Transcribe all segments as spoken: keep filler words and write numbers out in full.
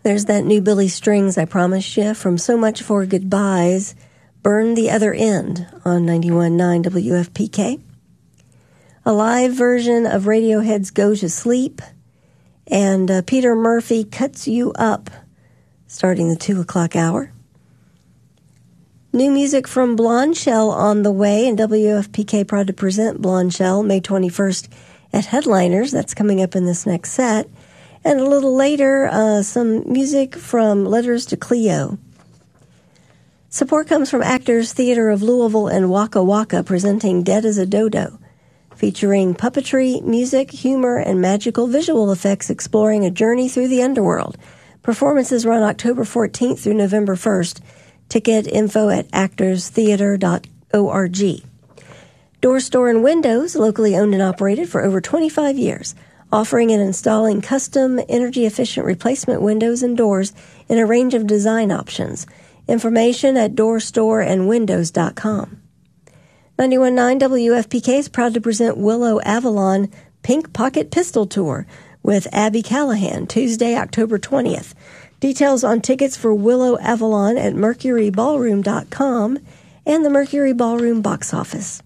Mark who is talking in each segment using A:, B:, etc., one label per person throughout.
A: There's that new Billy Strings I promised you from So Much for Goodbyes, Burn the Other End on ninety-one point nine W F P K. A live version of Radiohead's Go to Sleep, and uh, Peter Murphy Cuts You Up, starting the two o'clock hour. New music from Blonde Shell on the way, and W F P K proud to present Blonde Shell May twenty-first at Headliners. That's coming up in this next set. And a little later, uh, some music from Letters to Cleo. Support comes from Actors Theater of Louisville and Waka Waka presenting Dead as a Dodo, featuring puppetry, music, humor, and magical visual effects exploring a journey through the underworld. Performances run October fourteenth through November first. Ticket info at actors theater dot org. Door Store and Windows, locally owned and operated for over twenty-five years, offering and installing custom, energy-efficient replacement windows and doors in a range of design options. Information at door store and windows dot com. ninety-one point nine W F P K is proud to present Willow Avalon Pink Pocket Pistol Tour with Abby Callahan, Tuesday, October twentieth. Details on tickets for Willow Avalon at mercury ballroom dot com and the Mercury Ballroom box office.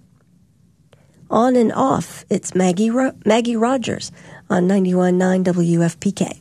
A: On and Off, it's Maggie Ro- Maggie Rogers on ninety-one point nine W F P K.